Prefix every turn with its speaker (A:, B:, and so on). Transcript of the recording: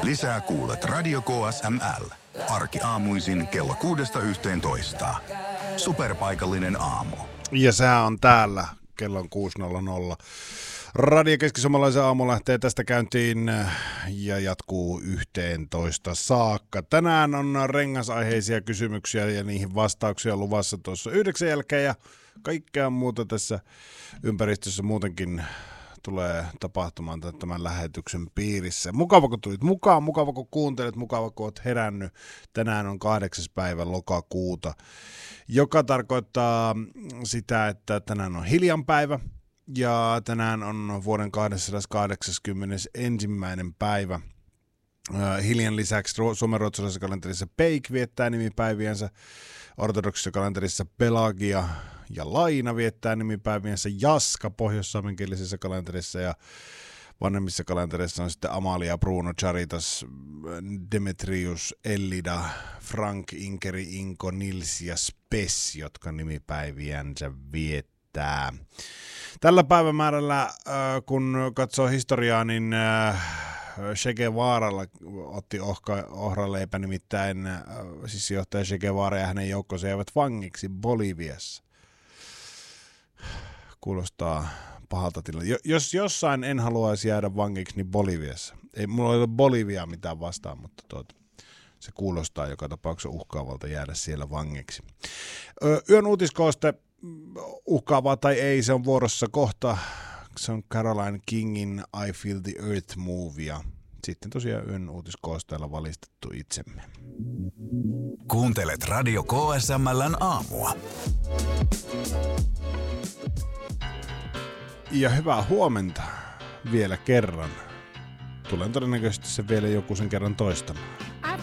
A: Lisää kuulet Radio KSML. Arkiaamuisin kello 6-11. Superpaikallinen aamu.
B: Ja sää on täällä kellon 6.00. Radio Keski-Suomalaisen aamu lähtee tästä käyntiin ja jatkuu 11 saakka. Tänään on rengasaiheisia kysymyksiä ja niihin vastauksia luvassa tuossa 9 jälkeen ja kaikkea muuta tässä ympäristössä muutenkin tulee tapahtumaan tämän lähetyksen piirissä. Mukava, kun tulit mukaan, mukava, kun kuuntelet, mukava, kun olet herännyt. Tänään on 8. päivä lokakuuta, joka tarkoittaa sitä, että tänään on hiljanpäivä ja tänään on vuoden 281. päivä. Hiljan lisäksi suomenruotsalaisessa kalenterissa Peik viettää nimipäiviänsä, ortodoksisessa kalenterissa Pelagia ja Laina viettää nimipäiviänsä, Jaska pohjoissaamenkielisessä kalenterissa ja vanhemmissa kalentereissa on sitten Amalia, Bruno, Charitas, Demetrius, Ellida, Frank, Inkeri, Inko, Nils ja Spes, jotka nimipäiviänsä viettää. Tällä päivämäärällä, kun katsoo historiaa, niin Che Guevaralla otti ohraleipä, nimittäin siis johtaja Che Guevara ja hänen joukkonsa jäivät vangiksi Boliviassa. Kuulostaa pahalta tilanne. Jos jossain en haluaisi jäädä vangiksi, niin Boliviassa. Ei mulla ole Boliviaa mitään vastaan, mutta se kuulostaa joka tapauksessa uhkaavalta jäädä siellä vangiksi. Yön uutiskooste, uhkaavaa tai ei, se on vuorossa kohta. Se on Caroline Kingin I Feel the Earth Move ja sitten tosiaan yön uutiskoosteella valistettu itsemme.
A: Kuuntelet Radio KSML:n aamua.
B: Ja hyvää huomenta vielä kerran. Tulen todennäköisesti sen vielä joku sen kerran toistamaan.